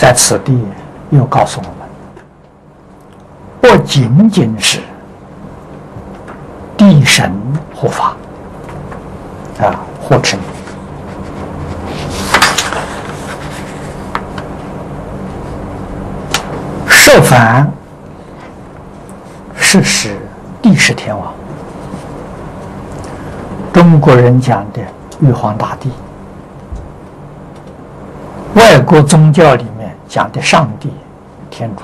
在此地又告诉我们，不仅仅是地神护法护持你，受梵是使地是天王，中国人讲的玉皇大帝，外国宗教里面讲的上帝天主，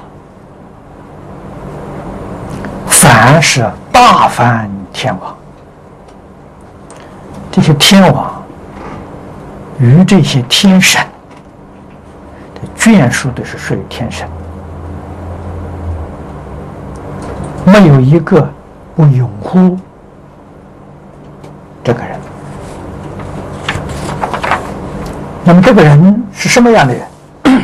梵是大梵天王。这些天王与这些天神的眷属都是属于天神，没有一个不拥护这个人。那么这个人是什么样的人？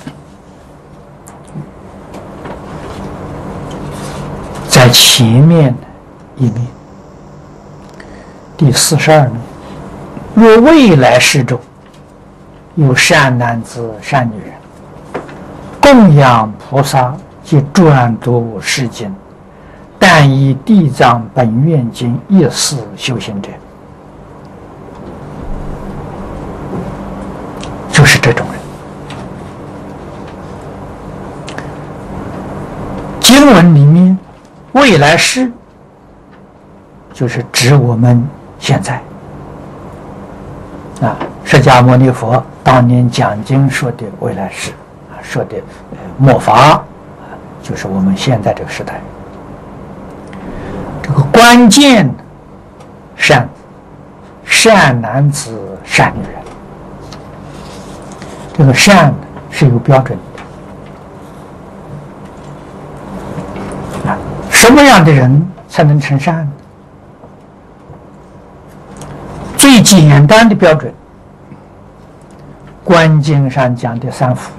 在前面一面第42面，若未来世中有善男子善女人，供养菩萨及转读世经，但以地藏本愿经一事修行者，就是这种人。经文里面未来世就是指我们现在释迦牟尼佛当年讲经说的未来世说的末法就是我们现在这个时代。这个关键善男子善女人，这个善是有标准的什么样的人才能成善呢？最简单的标准，观经上讲的三福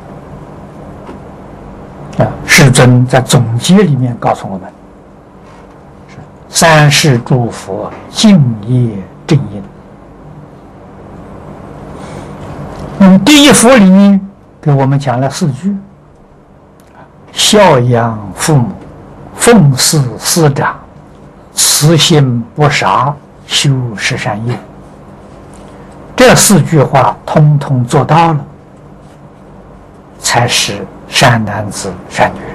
世尊在总结里面告诉我们，三世诸佛敬业正因。那么第一福里面给我们讲了4句：孝养父母，奉事师长，慈心不杀，修十善业。这4句话通通做到了，才是善男子善女人。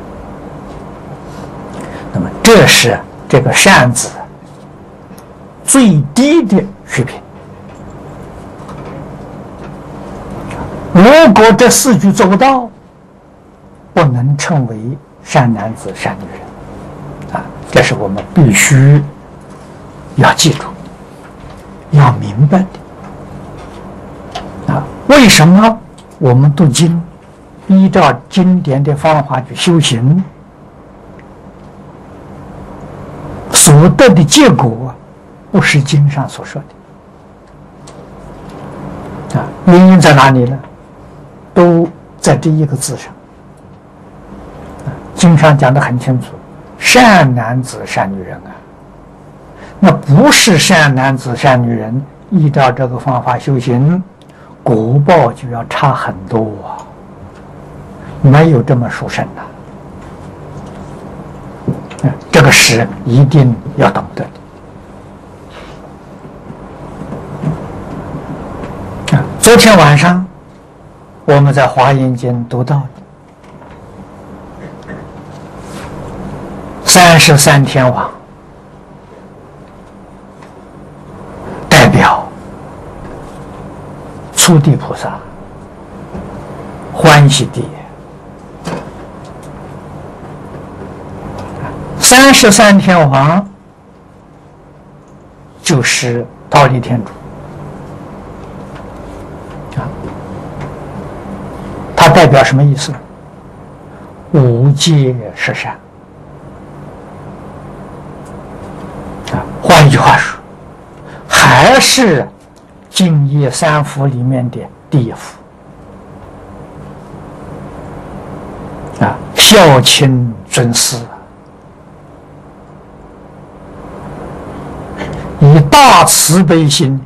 那么这是这个善字最低的水平。如果这4句做不到，不能称为善男子善女人这是我们必须要记住要明白的为什么我们读经依照经典的方法去修行，所得的结果不是经上所说的原因在哪里呢？都在这一个字上经上讲得很清楚，善男子善女人那不是善男子善女人，依照这个方法修行，果报就要差很多没有这么殊胜这个是一定要懂得的昨天晚上我们在华严经读到的33天王代表初地菩萨、欢喜地33天王就是忉利天主它代表什么意思？无戒十善换一句话说，还是敬业三福里面的第一福孝亲尊师，以大慈悲心